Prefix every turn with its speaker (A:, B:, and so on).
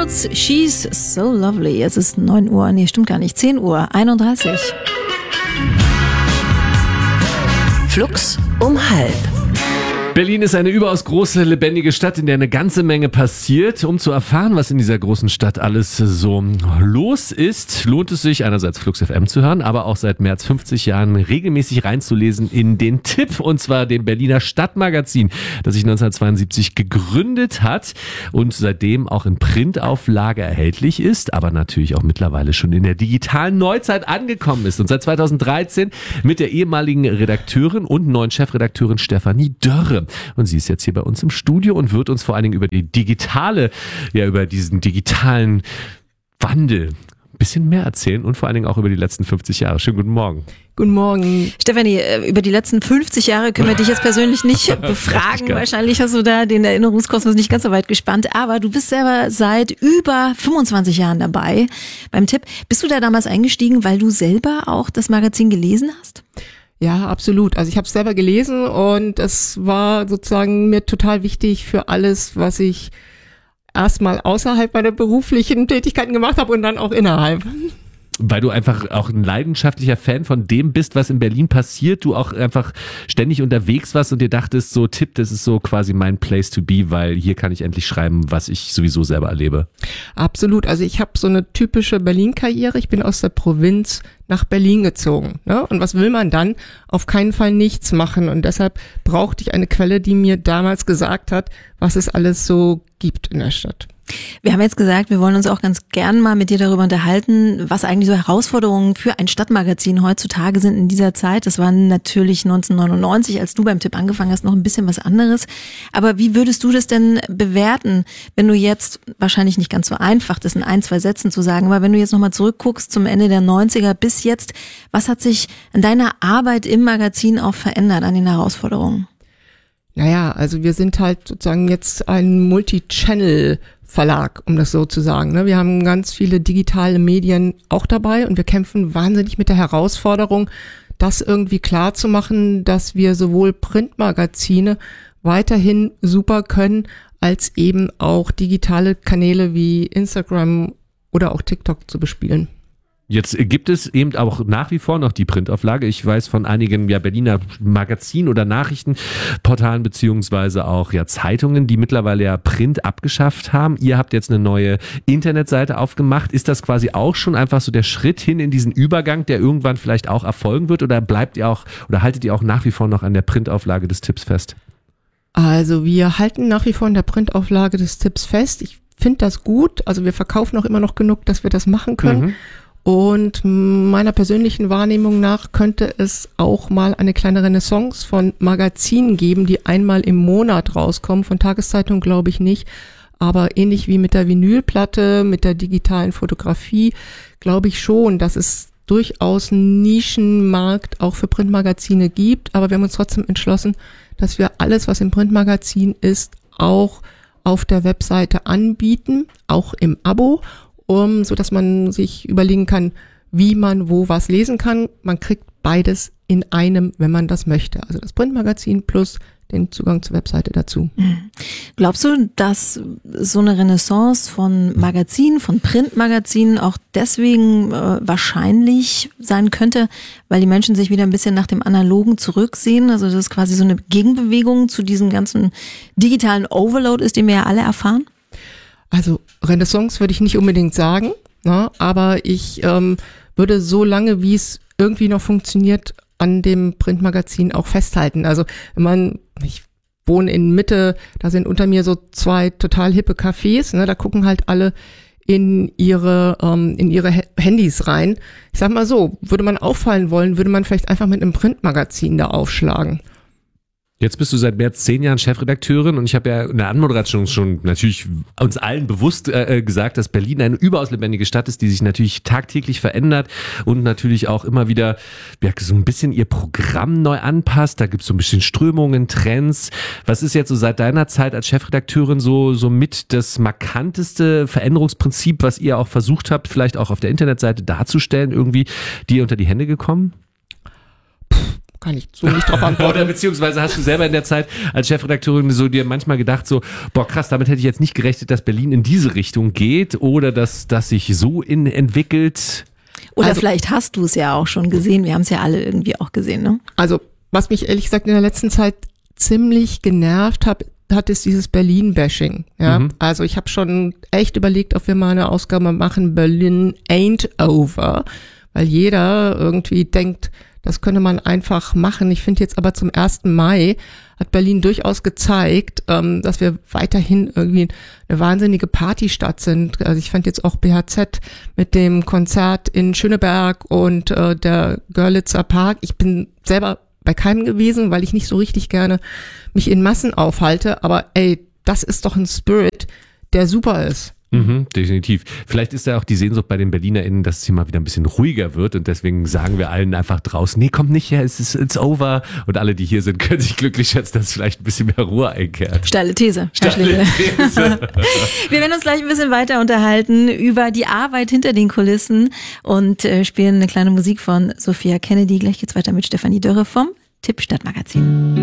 A: Beatles, She's So Lovely. Es ist 9 Uhr, nee, stimmt gar nicht, 10 Uhr, 31.
B: Flux um 12:30.
C: Berlin ist eine überaus große, lebendige Stadt, in der eine ganze Menge passiert. Um zu erfahren, was in dieser großen Stadt alles so los ist, lohnt es sich, einerseits Flux FM zu hören, aber auch seit mehr als 50 Jahren regelmäßig reinzulesen in den Tipp, und zwar dem Berliner Stadtmagazin, das sich 1972 gegründet hat und seitdem auch in Printauflage erhältlich ist, aber natürlich auch mittlerweile schon in der digitalen Neuzeit angekommen ist und seit 2013 mit der ehemaligen Redakteurin und neuen Chefredakteurin Stefanie Dörre. Und sie ist jetzt hier bei uns im Studio und wird uns vor allen Dingen über über diesen digitalen Wandel ein bisschen mehr erzählen und vor allen Dingen auch über die letzten 50 Jahre. Schönen guten Morgen.
A: Guten Morgen. Stefanie, über die letzten 50 Jahre können wir dich jetzt persönlich nicht befragen. Wahrscheinlich hast du da den Erinnerungskosmos nicht ganz so weit gespannt. Aber du bist selber seit über 25 Jahren dabei beim Tipp. Bist du da damals eingestiegen, weil du selber auch das Magazin gelesen hast?
D: Ja, absolut. Also ich habe es selber gelesen und es war sozusagen mir total wichtig für alles, was ich erstmal außerhalb meiner beruflichen Tätigkeiten gemacht habe und dann auch innerhalb.
C: Weil du einfach auch ein leidenschaftlicher Fan von dem bist, was in Berlin passiert, du auch einfach ständig unterwegs warst und dir dachtest, so Tipp, das ist so quasi mein Place to be, weil hier kann ich endlich schreiben, was ich sowieso selber erlebe.
D: Absolut, also ich habe so eine typische Berlin-Karriere, ich bin aus der Provinz nach Berlin gezogen, ne? Und was will man dann? Auf keinen Fall nichts machen, und deshalb brauchte ich eine Quelle, die mir damals gesagt hat, was es alles so gibt in der Stadt.
A: Wir haben jetzt gesagt, wir wollen uns auch ganz gern mal mit dir darüber unterhalten, was eigentlich so Herausforderungen für ein Stadtmagazin heutzutage sind in dieser Zeit. Das war natürlich 1999, als du beim Tipp angefangen hast, noch ein bisschen was anderes. Aber wie würdest du das denn bewerten, wenn du jetzt, wahrscheinlich nicht ganz so einfach, das in 1, 2 Sätzen zu sagen, aber wenn du jetzt nochmal zurückguckst zum Ende der 90er bis jetzt, was hat sich an deiner Arbeit im Magazin auch verändert, an den Herausforderungen?
D: Naja, also wir sind halt sozusagen jetzt ein Multi-Channel-Verlag, um das so zu sagen. Wir haben ganz viele digitale Medien auch dabei und wir kämpfen wahnsinnig mit der Herausforderung, das irgendwie klar zu machen, dass wir sowohl Printmagazine weiterhin super können, als eben auch digitale Kanäle wie Instagram oder auch TikTok zu bespielen.
C: Jetzt gibt es eben auch nach wie vor noch die Printauflage. Ich weiß von einigen Berliner Magazin- oder Nachrichtenportalen beziehungsweise auch Zeitungen, die mittlerweile Print abgeschafft haben. Ihr habt jetzt eine neue Internetseite aufgemacht. Ist das quasi auch schon einfach so der Schritt hin in diesen Übergang, der irgendwann vielleicht auch erfolgen wird, oder bleibt ihr auch oder haltet ihr auch nach wie vor noch an der Printauflage des Tipps fest?
D: Also wir halten nach wie vor an der Printauflage des Tipps fest. Ich finde das gut. Also wir verkaufen auch immer noch genug, dass wir das machen können. Mhm. Und meiner persönlichen Wahrnehmung nach könnte es auch mal eine kleine Renaissance von Magazinen geben, die einmal im Monat rauskommen. Von Tageszeitung glaube ich nicht. Aber ähnlich wie mit der Vinylplatte, mit der digitalen Fotografie, glaube ich schon, dass es durchaus einen Nischenmarkt auch für Printmagazine gibt. Aber wir haben uns trotzdem entschlossen, dass wir alles, was im Printmagazin ist, auch auf der Webseite anbieten, auch im Abo, so dass man sich überlegen kann, wie man wo was lesen kann. Man kriegt beides in einem, wenn man das möchte. Also das Printmagazin plus den Zugang zur Webseite dazu.
A: Glaubst du, dass so eine Renaissance von Magazinen, von Printmagazinen auch deswegen wahrscheinlich sein könnte, weil die Menschen sich wieder ein bisschen nach dem Analogen zurücksehen? Also dass es quasi so eine Gegenbewegung zu diesem ganzen digitalen Overload ist, den wir ja alle erfahren?
D: Also Renaissance würde ich nicht unbedingt sagen, ne? Aber ich würde so lange, wie es irgendwie noch funktioniert, an dem Printmagazin auch festhalten. Also ich wohne in Mitte, da sind unter mir so 2 total hippe Cafés, ne? Da gucken halt alle in ihre Handys rein. Ich sag mal so, würde man auffallen wollen, würde man vielleicht einfach mit einem Printmagazin da aufschlagen.
C: Jetzt bist du seit mehr als 10 Jahren Chefredakteurin und ich habe ja in der Anmoderation schon natürlich uns allen bewusst gesagt, dass Berlin eine überaus lebendige Stadt ist, die sich natürlich tagtäglich verändert und natürlich auch immer wieder so ein bisschen ihr Programm neu anpasst. Da gibt es so ein bisschen Strömungen, Trends. Was ist jetzt so seit deiner Zeit als Chefredakteurin so mit das markanteste Veränderungsprinzip, was ihr auch versucht habt, vielleicht auch auf der Internetseite darzustellen, irgendwie dir unter die Hände gekommen?
D: kann ich so nicht drauf antworten.
C: Oder beziehungsweise hast du selber in der Zeit als Chefredakteurin so dir manchmal gedacht so, boah krass, damit hätte ich jetzt nicht gerechnet, dass Berlin in diese Richtung geht oder dass das sich so entwickelt.
A: Oder
D: Also-
A: vielleicht hast du es ja auch schon gesehen. Wir haben es ja alle irgendwie auch gesehen, ne?
D: Also, was mich ehrlich gesagt in der letzten Zeit ziemlich genervt hat, ist dieses Berlin-Bashing. Ja? Also ich habe schon echt überlegt, ob wir mal eine Ausgabe machen, Berlin ain't over, weil jeder irgendwie denkt, das könnte man einfach machen. Ich finde jetzt aber zum 1. Mai hat Berlin durchaus gezeigt, dass wir weiterhin irgendwie eine wahnsinnige Partystadt sind. Also ich fand jetzt auch BHZ mit dem Konzert in Schöneberg und der Görlitzer Park. Ich bin selber bei keinem gewesen, weil ich nicht so richtig gerne mich in Massen aufhalte. Aber ey, das ist doch ein Spirit, der super ist.
C: Definitiv. Vielleicht ist da auch die Sehnsucht bei den BerlinerInnen, dass es hier mal wieder ein bisschen ruhiger wird und deswegen sagen wir allen einfach draußen, nee, kommt nicht her, it's over. Und alle, die hier sind, können sich glücklich schätzen, dass vielleicht ein bisschen mehr Ruhe einkehrt.
A: Steile These. Herr Schlegel. Wir werden uns gleich ein bisschen weiter unterhalten über die Arbeit hinter den Kulissen und spielen eine kleine Musik von Sophia Kennedy. Gleich geht's weiter mit Stefanie Dörre vom Tipp Stadtmagazin.